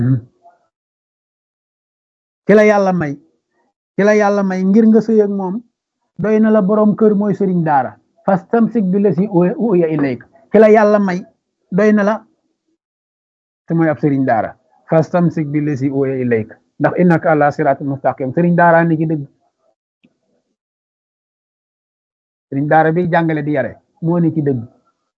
ki la yàlla may ki la yàlla may ngir nga sëy ak moom doy na la borom kër mooy sëriñ daara fastamsik bi la si uya ilayka ki la yàlla may doy na la te mooy ab sëriñ daara fastamsik bi la si uya ilayka ndax innaka ala siratul mustaqim sëriñ daara ni ci dëgg sëriñ daara bi jàngale di yare moo ni ci dëgg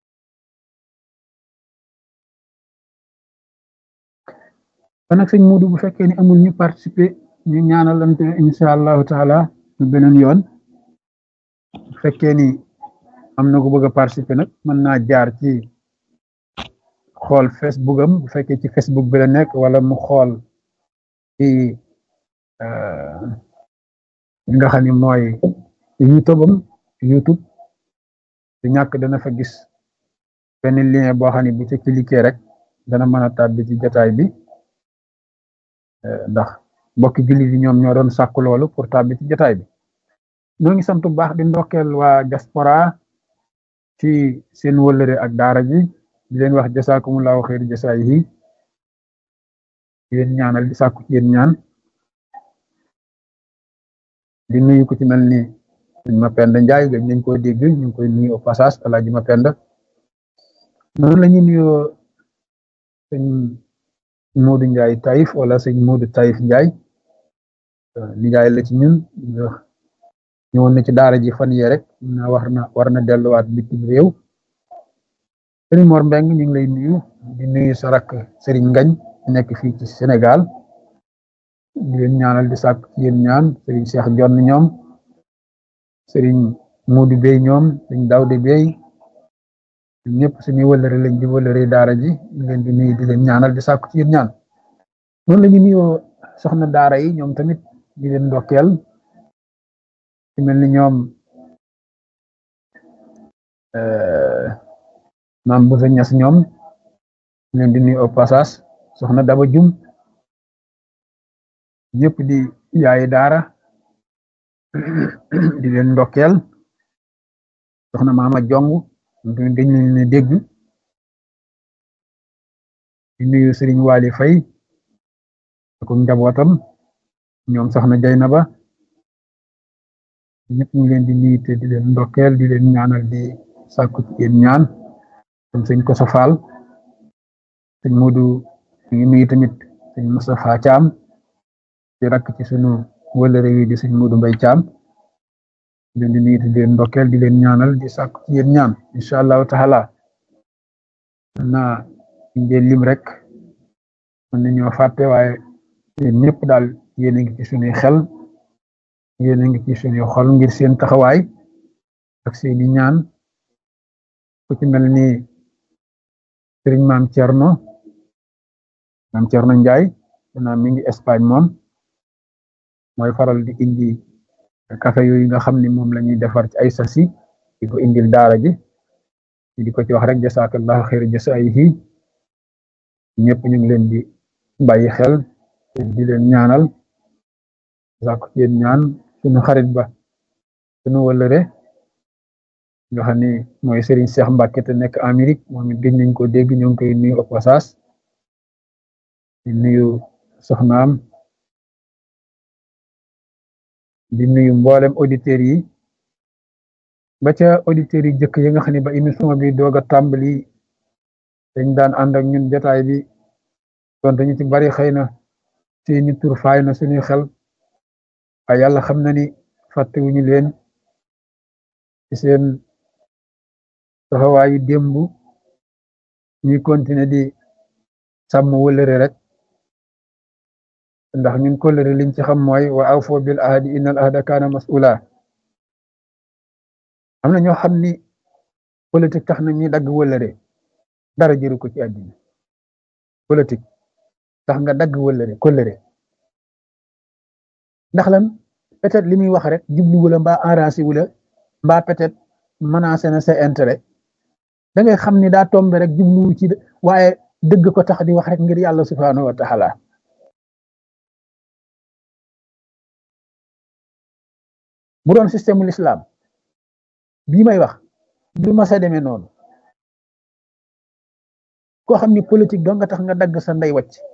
kon nag sëñ Muudu bu fekkee ni amul ñu participer ñu ñaanalante insha allahu taala ñu beneen yoon bu fekkee ni am na ko bëgg a participer nag mën naa jaar ci xool Facebook am bu fekkee ci Facebook bi la nekk wala mu xool ci li nga xam ni mooy YouTube am YouTube du ñàkk dana fa gis benn lien boo xam ne bu ci cliquer rek dana mën a tàbbi ci jotaay bi ndax mbokki jullit yi ñoom ñoo doon sàkku loolu pour tàbbi ci jotaay bi ñoo ngi sant bu baax di ndokkeel waa diaspora ci seen wëllëre ak daara ji di leen wax jasaakumullahu xeyri jasaayihi di leen ñaanal di sàkku ci yéen ñaan di nuyu ko ci mel ni sëñ Mapenda Njaay gëj nañ koo dégg ñu ngi koy nuyu au passage Alaaji Mapenda noonu la ñu nuyoo sëñ Moodu Njaay Taïf wala sëñ Moodu Taïf Njaay nijaay la ci ñun ñëwoon na ci daara ji fan yee rek na war na delluwaat bitim réew sëriñ Mor Mbeng ñu ngi lay nuyu di nuyu sa rakk sëriñ Ngañ nekk fii ci Sénégal di leen ñaanal di sàkk ci yéen ñaan sëriñ Cheikh Jonn ñoom sëriñ Moodu Bey ñoom sëriñ Dawde Bey ñëpp suñuy wëllëre lañ di wëllëre daara ji ñu leen di nuyu di leen ñaanal di sàkk ci yéen ñaan noonu la ñu nuyoo soxna daara yi ñoom tamit di leen ndokkeel ci mel ni ñoom maam bu sa ñas ñoom leen di nuyu au passage soxna Daba Jum ñëpp di yaayi daara di leen ndokkeel soxna Maama Jong dañ leen dégg di nuyu Sëriñ Waali Fay ak njabootam ñoom soxna Jaynaba ñëpp ñu leen di nuyu te di leen ndokkeel di leen ñaanal di sàkku ci yéen ñaan comme sëñ Koso Fall sëñ Moodu ñu ngi nuyu tamit sëñ Moustapha Thiam di rakk ci sunu wëllëre wi di sëñ Moodu Mbay Thiam di leen di nuyu te di leen ndokkeel di leen ñaanal di sàkku ci yéen ñaan incha allahu taala naa ngeen lim rek mën nañoo fàtte waaye yéen ñëpp daal yéen a ngi ci sunuy xel yéen a ngi ci sunuy xol ngir seen taxawaay ak seeni ñaan ku ci mel ni sëriñ maam Cerno Njaay danaa mi ngi Espagne moom mooy faral di indi café yooyu nga xam ni moom la ñuy defar ci ay sasi di ko indil daara ji di ko ci wax rek jasaakallahu xayra jasaayihi ñëpp ñu ngi leen di bàyyi xel di leen ñaanal sàkku ci yéen ñaan sunu xarit ba sunu wëllëre nga xam ni mooy Serigne Cheikh Mbacke te nekk Amérique moom it gëj nañ ko dégg ñoo ngi koy nuyu au passage di nuyu soxnaam di nuyu mboolem auditeurs yi ba ca auditeurs yi jëkk yi nga xam ne ba émission bi doog a tàmbali dañ daan ànd ak ñun jotaay bi donte ñu ci bari xëy na seeni tur faay na suñuy xel waaye yàlla xam na ni fàttewuñu leen ci seen taxawaayu démb ñuy continuer di sàmm wëllëre rek ndax ñun kóllëre liñ ci xam mooy wa awfu bil ahdi innal ahda kaana mas'ula am na ñoo xam ni politique tax na ñuy dagg wëllëre dara jëru ko ci àddina politique tax nga dagg wëllëre kóllëre ndax lan peut-être li muy wax rek jublu wala mbaa arrangé wula mbaa peut-être menacé na sa intérêt da ngay xam ni daa tombe rek jublu ci waaye dëgg ko tax di wax rek ngir yàlla subhanahu wa taala bu doon système l'islam bii may wax du ma sa demee noonu koo xam ni politique doo nga tax nga dagg sa ndey wacc